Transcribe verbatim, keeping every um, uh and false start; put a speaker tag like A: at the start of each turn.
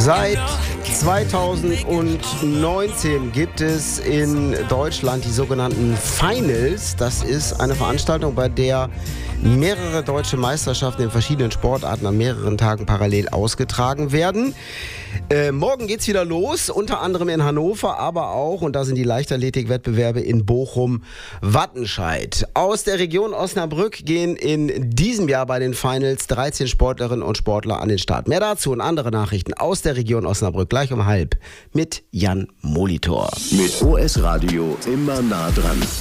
A: Seit zweitausendneunzehn gibt es in Deutschland die sogenannten Finals. Das ist eine Veranstaltung, bei der mehrere deutsche Meisterschaften in verschiedenen Sportarten an mehreren Tagen parallel ausgetragen werden. Äh, morgen geht's wieder los, unter anderem in Hannover, aber auch, und da sind die Leichtathletik-Wettbewerbe in Bochum-Wattenscheid. Aus der Region Osnabrück gehen in diesem Jahr bei den Finals dreizehn Sportlerinnen und Sportler an den Start. Mehr dazu und andere Nachrichten aus der Region Osnabrück gleich um halb mit Jan Molitor.
B: Mit O S Radio immer nah dran.